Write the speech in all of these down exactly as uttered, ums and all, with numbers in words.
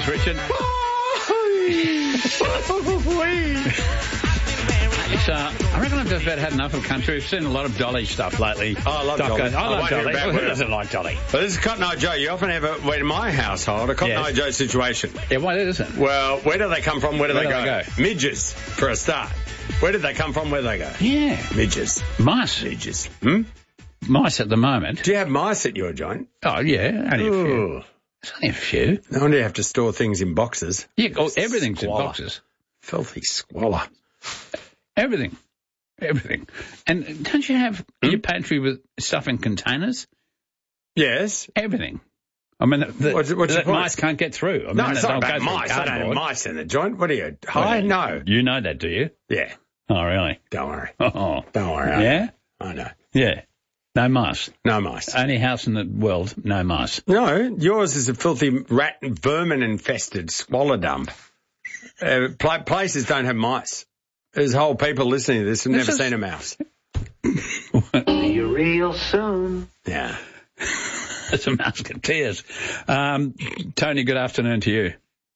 guys, Richard. It's, uh, I reckon I've just about had enough of country. We've seen a lot of Dolly stuff lately. Oh, I love Doc, Dolly. I, I love I Dolly. Well, Who doesn't like Dolly? Well, this is Cotton Eye Joe. You often have a, well, in my household, a Cotton Yes. Eye Joe situation. Yeah, what is it? Well, where do they come from? Where do, Where they, do go? they go? Midges, for a start. Where did they come from? Where do they go? Yeah. Midges. Mice. Midges. Hmm? Mice at the moment. Do you have mice at your joint? Oh, yeah. Only a few. Ooh. It's only a few. No wonder you have to store things in boxes. Yeah, oh, everything's Squalor. in boxes. Filthy squalor. Everything. Everything. And don't you have Hmm? your pantry with stuff in containers? Yes. Everything. I mean, the, What's- what's your the point? mice can't get through. I mean, No, it's they'll not go about through mice. I don't have cardboard. mice in the joint. What are you, high? No. You know that, do you? Yeah. Oh, really? Don't worry. Oh. Don't worry. I Yeah? know. I know. Yeah. No mice. No mice. Only house in the world, no mice. No, yours is a filthy rat and vermin-infested squalor dump. Uh, pla places don't have mice. There's whole people listening to this who've This never is- seen a mouse. See you real soon. Yeah. It's a Musketeers. Um, Tony, good afternoon to you.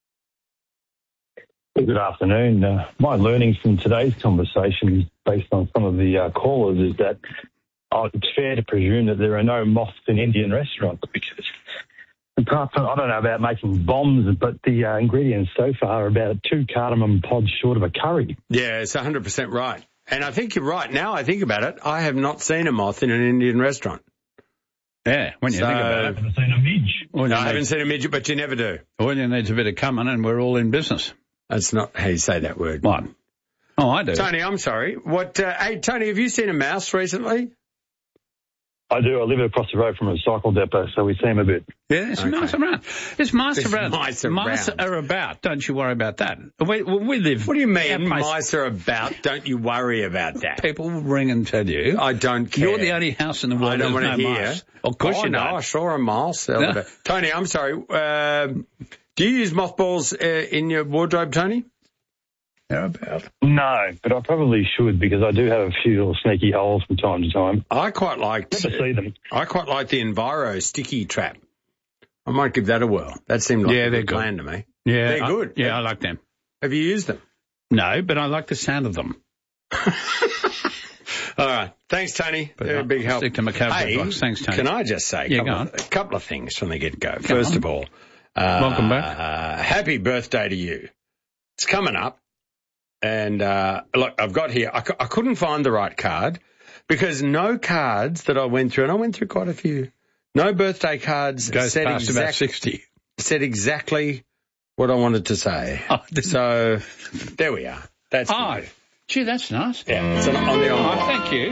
Good afternoon. Uh, my learnings from today's conversation, based on some of the uh, callers, is that oh, it's fair to presume that there are no moths in Indian restaurants because, apart from, I don't know about making bombs, but the uh, ingredients so far are about two cardamom pods short of a curry. Yeah, it's one hundred percent right. And I think you're right. Now I think about it, I have not seen a moth in an Indian restaurant. Yeah, when you So- think about I it. haven't seen a midge. All you, I haven't need, seen a midget, but you never do. all you need is a bit of coming and we're all in business. That's not how you say that word. What? Oh, I do. Tony, I'm sorry. What? Uh, hey, Tony, have you seen a mouse recently? I do. I live across the road from a recycle depot, so we see them a bit. Yeah, there's Okay. mice around. There's mice There's around. mice Mice around. are about. Don't you worry about that. We, we live. What do you our mean place- mice are about? Don't you worry about that. People will ring and tell you. I don't care. You're the only house in the world I don't there's want to no hear. mice. Of course oh, you no, don't. I saw a mouse. the other No. day. Tony, I'm sorry. Um do you use mothballs uh, in your wardrobe, Tony? They're about. No, but I probably should because I do have a few little sneaky holes from time to time. I quite like. Never see them. I quite like the Enviro sticky trap. I might give that a whirl. That seemed like Yeah, a they're good good. plan to me. Yeah, They're I- good. yeah, I like them. Have you used them? No, but I like the sound of them. All right. Thanks, Tony. But They're a I'll big help. stick to my cardboard hey, box. Thanks, Tony. Can I just say a Yeah, couple, go on. of, a couple of things from the get-go? First on. of all, uh, Welcome back. Uh, happy birthday to you. It's coming up. And uh, look, I've got here, I, c- I couldn't find the right card because no cards that I went through, and I went through quite a few, no birthday cards Goes said, past about exact, sixty. said exactly what I wanted to say. Oh, didn't- So there we are. That's Oh, good. gee, that's nice. Yeah, it's on, on the Oh, envelope. thank you.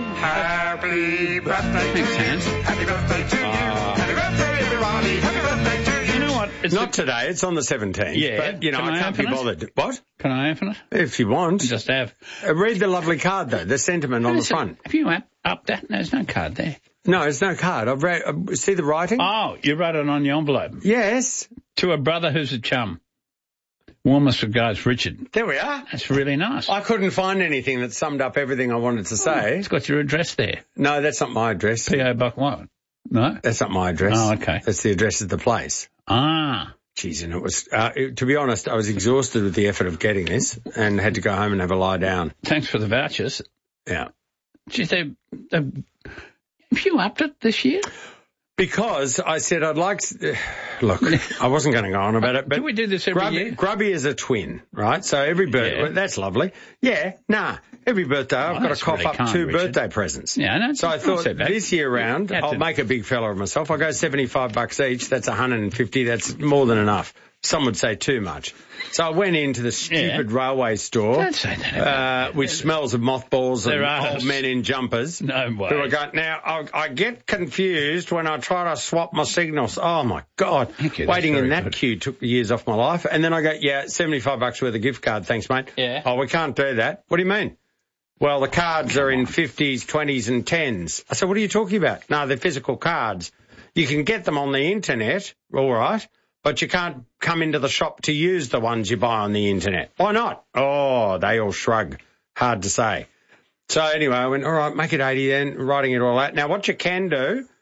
Happy birthday Thanks, to you. Hans. Happy birthday to you. Uh, Happy birthday, everybody. Happy birthday to you. You know what? It's Not today, it's on the seventeenth. Yeah. But, you know, Can I I can't be open it? bothered. What? Can I open it? If you want. Just have. Uh, read the lovely card, though, the sentiment on the Listen, front. Have you up, up that? There's no card there. No, it's no card. I've read, uh, see the writing? Oh, you wrote it on the envelope. Yes. To a brother who's a chum. Warmest regards, Richard. There we are. That's really nice. I couldn't find anything that summed up everything I wanted to say. It's got your address there. No, that's not my address. P O Box what? No? That's not my address. Oh, okay. That's the address of the place. Ah. Jeez, and it was, uh, it, to be honest, I was exhausted with the effort of getting this and had to go home and have a lie down. Thanks for the vouchers. Yeah. Geez, they, they, have you upped it this year? Because I said I'd like to, look, I wasn't going to go on about it, but Do we do this every Grubby, year? Grubby is a twin, right? So every birthday, Yeah. well, that's lovely. Yeah, nah, every birthday I've got to that's cough really up kind, two Richard. birthday presents. Yeah, no, So I it's not thought so bad. this year round, You had I'll to- make a big fella of myself. I'll go seventy-five bucks each. That's one hundred fifty. That's more than enough. Some would say too much. So I went into the stupid railway store, Don't say that about uh, which smells of mothballs There and are- old men in jumpers. No way. Who are going, now, I, I get confused when I try to swap my signals. Oh, my God. Thank you, that's Waiting in very that good. queue took years off my life. And then I go, yeah, seventy-five bucks worth of gift card. Thanks, mate. Yeah. Oh, we can't do that. What do you mean? Well, the cards are in fifties, twenties and tens. I said, what are you talking about? No, they're physical cards. You can get them on the internet, all right, but you can't come into the shop to use the ones you buy on the internet. Why not? Oh, they all shrug. Hard to say. So anyway, I went, all right, make it eighty then, writing it all out. Now, what you can do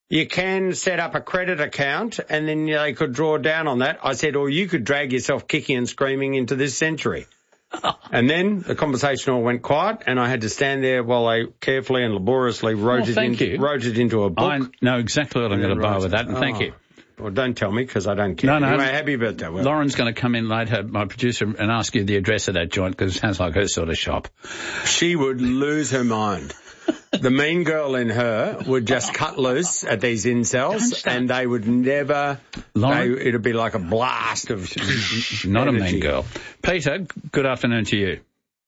you can set up a credit account and then they could draw down on that. I said, or you could drag yourself kicking and screaming into this century. And then the conversation all went quiet and I had to stand there while they carefully and laboriously wrote, Well, it, thank into, you. wrote it into a book. I know exactly what I'm going to buy Right. with that, and thank Oh. you. Well, don't tell me because I don't care. No, no. Anyway, happy birthday, Will. Lauren's going to come in later, my producer, and ask you the address of that joint because it sounds like her sort of shop. She would lose her mind. The mean girl in her would just cut loose at these Don't incels start. and they would never, Lauren? they, it'd be like a blast of Not a energy. mean girl. Peter, good afternoon to you.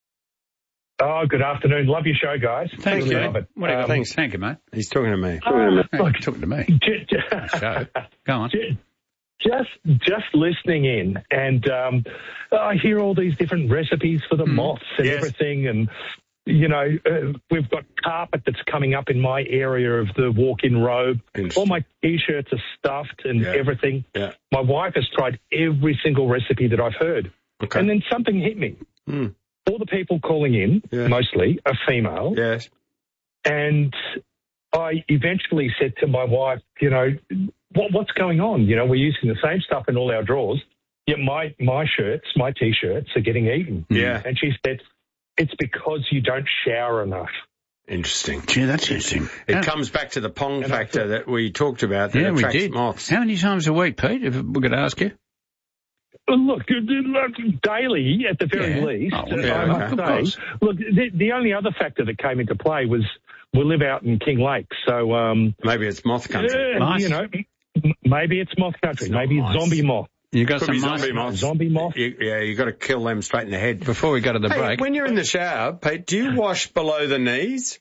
Oh, good afternoon. Love your show, guys. Thank Really you. love it. What do you got? Um, Thanks. Thank you, mate. He's talking to me. Hey, look, talking to me. j- j- Show. Go on. j- Just, just listening in, and um, I hear all these different recipes for the moths and Yes. everything, and you know, uh, we've got carpet that's coming up in my area of the walk-in robe. Interesting. All my T-shirts are stuffed and Yeah. everything. Yeah. My wife has tried every single recipe that I've heard, Okay. and then something hit me. Hmm. All the people calling in, Yeah. mostly, are female. Yes. And I eventually said to my wife, you know, what, what's going on? You know, we're using the same stuff in all our drawers, yet my, my shirts, my T-shirts are getting eaten. Yeah. And she said, it's because you don't shower enough. Interesting. Gee, that's interesting. It How- comes back to the pong And I factor thought- that we talked about that yeah, we attracts did. moths. How many times a week, Pete, if we could ask you? Well, look, daily at the very Yeah. least, Oh, well, yeah, I okay. must Of course. say. Look, the, the only other factor that came into play was we live out in King Lake, so um, Maybe it's moth country. uh, Nice. you know, m- maybe it's moth country, It's not maybe nice. it's zombie moth. You got Could some be nice... zombie moths. Zombie moth. You, yeah, you got to kill them straight in the head. Before we go to the Hey, break, when you're in the shower, Pete, do you wash below the knees?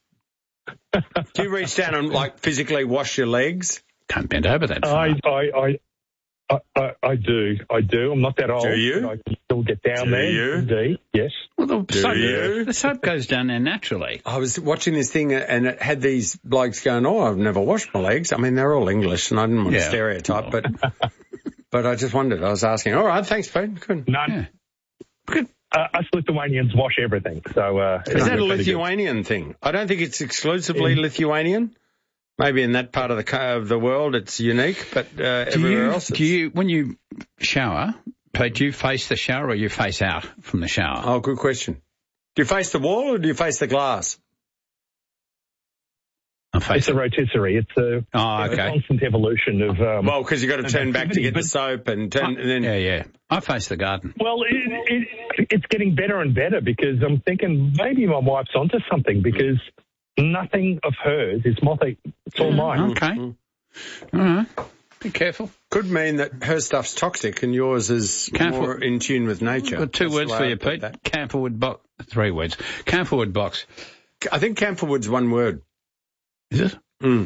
Do you reach down and like physically wash your legs? don't bend over that far. I, I, I, I, I, I do. I do. I'm not that old. Do you? but I can still get down Do there. you? Indeed. Yes. Well, the, Do soap, you? the soap goes down there naturally. I was watching this thing and it had these blokes going, oh, I've never washed my legs. I mean, they're all English and I didn't want to Yeah. stereotype, but but I just wondered. I was asking, all right, thanks, Pete. Good. None. Yeah. Uh, us Lithuanians wash everything. So uh, Is that a it's pretty good. Lithuanian thing? I don't think it's exclusively Lithuanian. Maybe in that part of the co- of the world it's unique, but uh, Do everywhere you, else it's... do you, when you shower, Pete, do you face the shower or you face out from the shower? Oh, good question. Do you face the wall or do you face the glass? I face It's a rotisserie. It's a, Oh, a okay. constant evolution of. Um, Well, because you've got to turn back to get the But- soap and turn, and then Yeah, yeah. I face the garden. Well, it, it, it's getting better and better because I'm thinking maybe my wife's onto something because nothing of hers is moth eaten. It's all mine. Okay. All right. Be careful. could mean that her stuff's toxic and yours is Careful. more in tune with nature. Got two That's words the for way you, I put Pete. that. Camphorwood box. Three words. Camphorwood box. I think Camphorwood's one word. Is it? Mm.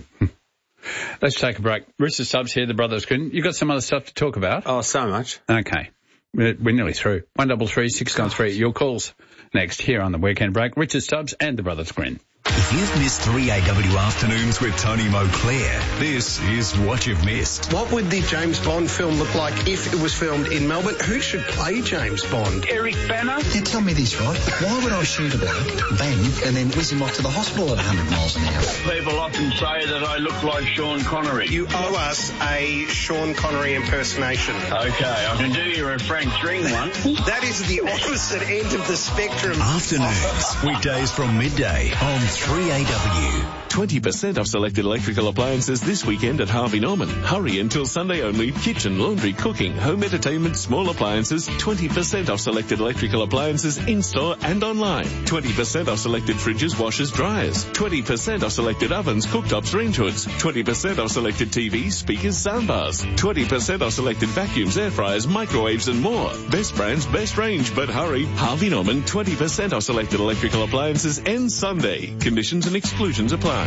Let's take a break. Richard Stubbs here, the Brothers Grin. You got some other stuff to talk about? Oh, so much. Okay. We're, we're nearly through. One double three, six nine three. Your calls next here on the Weekend Break. Richard Stubbs and the Brothers Grin. If you've missed three A W Afternoons with Tony Moclair, this is what you've missed. What would the James Bond film look like if it was filmed in Melbourne? Who should play James Bond? Eric Banner. Yeah, tell me this, right? Why would I shoot a bloke, bang, and then whiz him off to the hospital at one hundred miles an hour? People often say that I look like Sean Connery. You owe us a Sean Connery impersonation. Okay, I can do you a Frank String one. That is the opposite end of the spectrum. Afternoons, weekdays from midday on three A W. twenty percent off selected electrical appliances this weekend at Harvey Norman. Hurry until Sunday only. Kitchen, laundry, cooking, home entertainment, small appliances. twenty percent off selected electrical appliances in-store and online. twenty percent off selected fridges, washers, dryers. twenty percent off selected ovens, cooktops, range hoods. twenty percent off selected T Vs, speakers, soundbars. twenty percent off selected vacuums, air fryers, microwaves and more. Best brands, best range, but hurry. Harvey Norman, twenty percent off selected electrical appliances ends Sunday. Conditions and exclusions apply.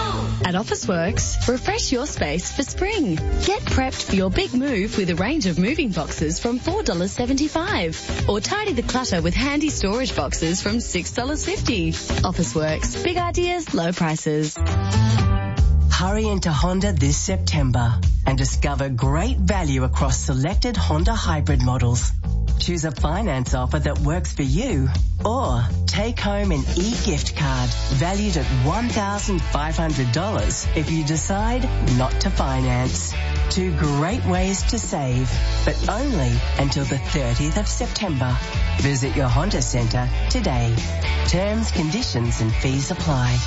At Officeworks, refresh your space for spring. Get prepped for your big move with a range of moving boxes from four dollars seventy-five. Or tidy the clutter with handy storage boxes from six dollars fifty. Officeworks. Big ideas, low prices. Hurry into Honda this September and discover great value across selected Honda hybrid models. Choose a finance offer that works for you, or take home an e-gift card valued at one thousand five hundred dollars if you decide not to finance. Two great ways to save, but only until the thirtieth of September. Visit your Honda Centre today. Terms, conditions and fees apply.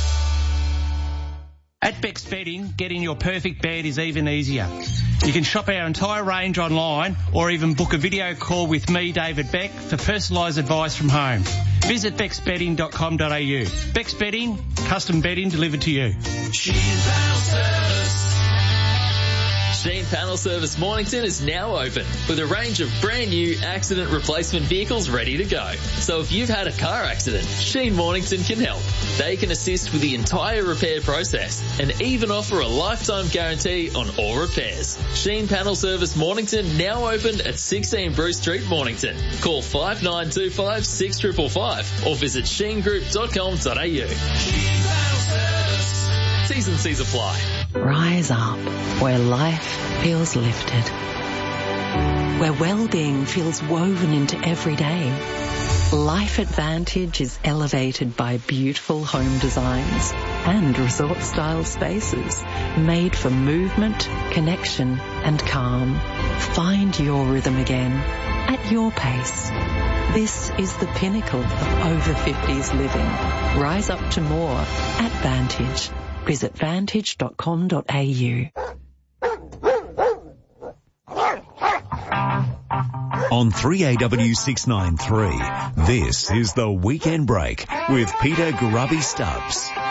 At Beck's Bedding, getting your perfect bed is even easier. You can shop our entire range online or even book a video call with me, David Beck, for personalised advice from home. Visit becks bedding dot com dot a u. Beck's Bedding, custom bedding delivered to you. Sheen Panel Service. Sheen Panel Service Mornington is now open with a range of brand new accident replacement vehicles ready to go. So if you've had a car accident, Sheen Mornington can help. They can assist with the entire repair process and even offer a lifetime guarantee on all repairs. Sheen Panel Service Mornington now open at sixteen Bruce Street, Mornington. Call five nine two five, six five five five or visit sheen group dot com dot a u. Sheen Panel Service. T's and C's apply. Rise up where life feels lifted, where well-being feels woven into every day. Life Advantage is elevated by beautiful home designs and resort-style spaces made for movement, connection and calm. Find your rhythm again at your pace. This is the pinnacle of over fifties living. Rise up to more at Vantage. Visit vantage dot com dot a u. On three A W six ninety-three, this is The Weekend Break with Peter Grubby Stubbs.